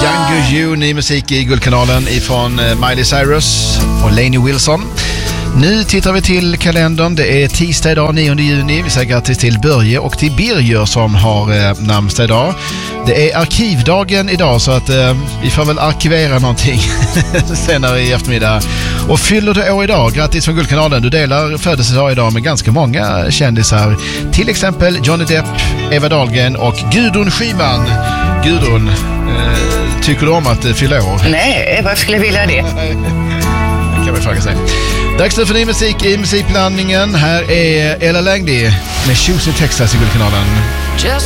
Younger You, ny musik i Guldkanalen ifrån Miley Cyrus och Lainey Wilson. Nu tittar vi till kalendern. Det är tisdag idag, 9 juni. Vi säger grattis till Börje och till Birger som har namnsdag idag. Det är arkivdagen idag, så att vi får väl arkivera någonting senare i eftermiddag. Och fyller du år idag, grattis från Guldkanalen. Du delar födelsedag idag med ganska många kändisar. Till exempel Johnny Depp, Eva Dahlgren och Gudrun Schyman. Gudrun, tycker du om att fylla år? Nej, vad skulle jag vilja det? Det kan man fråga sig. Dags nu för ny musik i musikblandningen. Här är Ella Langley med Choosing Texas i Guldkanalen.